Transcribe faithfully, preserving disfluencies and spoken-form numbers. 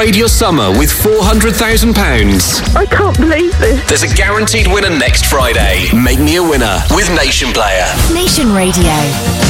upgrade your summer with four hundred thousand pounds. I can't believe this. There's a guaranteed winner next Friday. Make me a winner with Nation Player. Nation Radio.